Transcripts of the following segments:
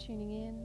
tuning in.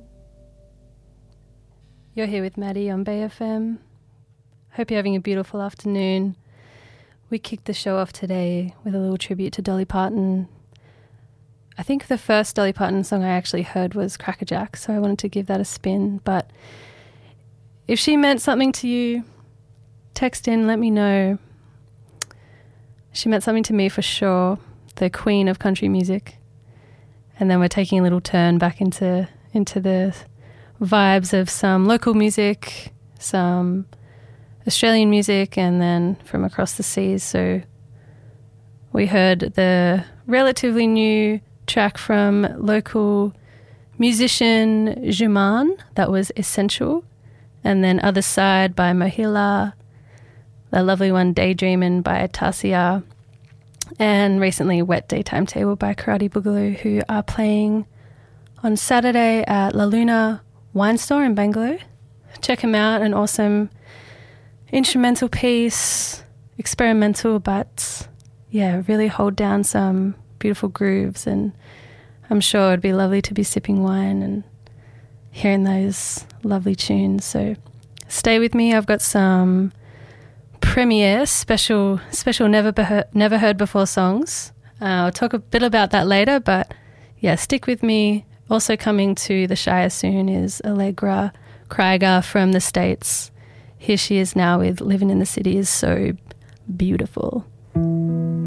You're here with Maddie on Bay FM. Hope you're having a beautiful afternoon. We kicked the show off today with a little tribute to Dolly Parton. I think the first Dolly Parton song I actually heard was Cracker Jack, so I wanted to give that a spin. But if she meant something to you, text in, let me know. She meant something to me for sure, the queen of country music. And then we're taking a little turn back into the vibes of some local music, some Australian music, and then from across the seas. So we heard the relatively new track from local musician Juman, that was Essential, and then Other Side by Mohila, the lovely one Daydreamin' by Tasia, and recently Wet Day Timetable by Karate Boogaloo, who are playing on Saturday at La Luna Wine Store in Bangalore. Check them out, an awesome instrumental piece, experimental, but yeah, really hold down some beautiful grooves, and I'm sure it'd be lovely to be sipping wine and hearing those lovely tunes. So stay with me. I've got some premiere special never heard before songs. I'll talk a bit about that later, but yeah, stick with me. Also coming to the Shire soon is Allegra Krieger from the States. Here she is now with Living in the City is So Beautiful.